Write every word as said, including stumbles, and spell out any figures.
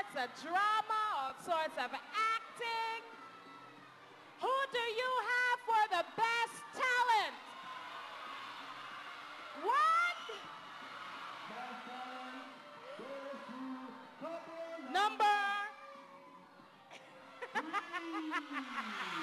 sorts of drama, all sorts of acting. Who do you have for the best talent? What? Number